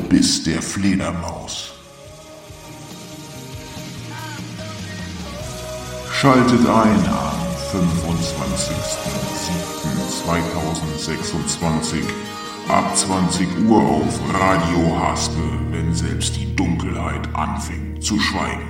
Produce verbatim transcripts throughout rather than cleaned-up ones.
Biss der Fledermaus. Schaltet ein am fünfundzwanzigsten siebten zweitausendsechsundzwanzig ab zwanzig Uhr auf Radio Haspe, wenn selbst die Dunkelheit anfängt zu schweigen.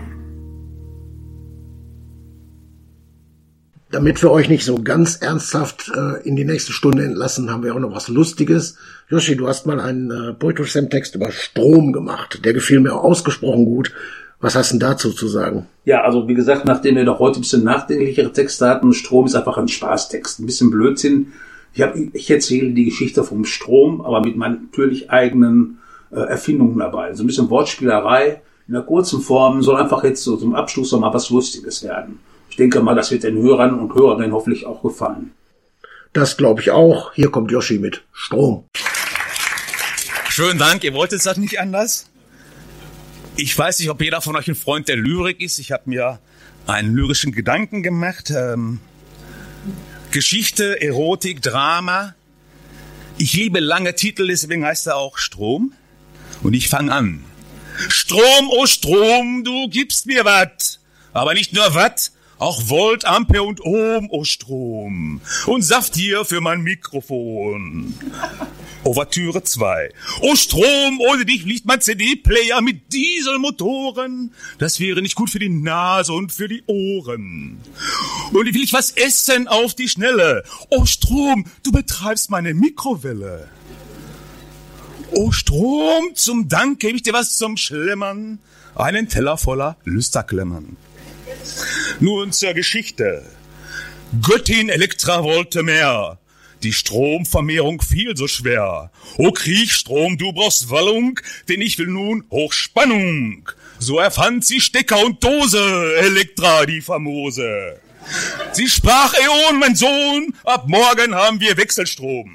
Damit wir euch nicht so ganz ernsthaft äh, in die nächste Stunde entlassen, haben wir auch noch was Lustiges. Yoshi, du hast mal einen äh, Poetry Slam Text über Strom gemacht. Der gefiel mir ausgesprochen gut. Was hast du denn dazu zu sagen? Ja, also wie gesagt, nachdem wir doch heute ein bisschen nachdenklichere Texte hatten, Strom ist einfach ein Spaßtext, ein bisschen Blödsinn. Ich, hab, ich erzähle die Geschichte vom Strom, aber mit meinen natürlich eigenen äh, Erfindungen dabei. So also ein bisschen Wortspielerei in einer kurzen Form, soll einfach jetzt so zum Abschluss noch mal was Lustiges werden. Ich denke mal, das wird den Hörern und Hörerinnen hoffentlich auch gefallen. Das glaube ich auch. Hier kommt Yoshi mit Strom. Schönen Dank, ihr wolltet das nicht anders? Ich weiß nicht, ob jeder von euch ein Freund der Lyrik ist. Ich habe mir einen lyrischen Gedanken gemacht. Ähm, Geschichte, Erotik, Drama. Ich liebe lange Titel, deswegen heißt er auch Strom. Und ich fange an. Strom, oh Strom, du gibst mir Watt. Aber nicht nur Watt, auch Volt, Ampere und Ohm, oh Strom. Und Saft hier für mein Mikrofon. Ouvertüre zwei. Oh Strom, ohne dich liegt mein C D-Player mit Dieselmotoren. Das wäre nicht gut für die Nase und für die Ohren. Und ich will ich was essen auf die Schnelle. Oh Strom, du betreibst meine Mikrowelle. Oh Strom, zum Dank gebe ich dir was zum Schlemmern. Einen Teller voller Lüsterklemmern. Nun zur Geschichte. Göttin Elektra wollte mehr. Die Stromvermehrung fiel so schwer. O Kriechstrom, du brauchst Wallung, denn ich will nun Hochspannung. So erfand sie Stecker und Dose, Elektra die famose. Sie sprach, Äon, mein Sohn, ab morgen haben wir Wechselstrom.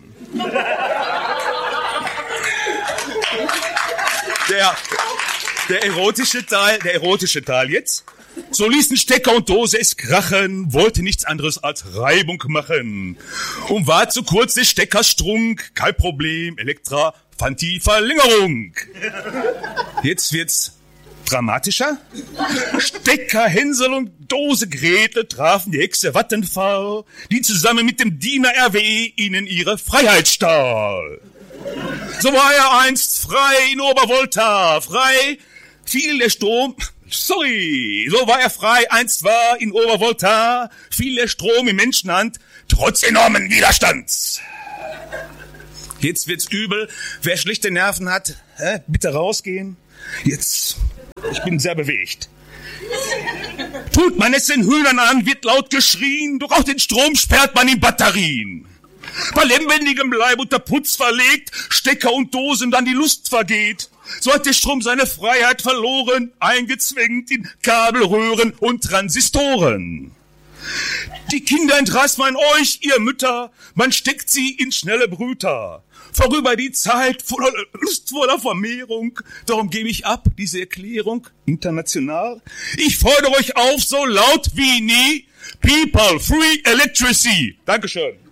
Der, der erotische Teil, der erotische Teil jetzt. So ließen Stecker und Dose es krachen, wollte nichts anderes als Reibung machen. Und war zu kurz des Steckers Strunk, kein Problem, Elektra fand die Verlängerung. Jetzt wird's dramatischer. Stecker, Hänsel und Dose Gretel trafen die Hexe Vattenfall, die zusammen mit dem Diener R W E ihnen ihre Freiheit stahl. So war er einst frei in Obervolta, frei fiel der Strom... Sorry, so war er frei, einst war in Obervolta, fiel der Strom in Menschenhand, trotz enormen Widerstands. Jetzt wird's übel, wer schlechte Nerven hat, hä, bitte rausgehen. Jetzt, ich bin sehr bewegt. Tut man es den Hühnern an, wird laut geschrien, doch auch den Strom sperrt man in Batterien. Bei lebendigem Leib unter Putz verlegt, Stecker und Dosen dann die Lust vergeht. So hat der Strom seine Freiheit verloren, eingezwängt in Kabelröhren und Transistoren. Die Kinder entreißt man euch, ihr Mütter, man steckt sie in schnelle Brüter. Vorüber die Zeit voller lustvoller Vermehrung, darum gebe ich ab, diese Erklärung international. Ich fordere euch auf, so laut wie nie, People, free electricity. Dankeschön.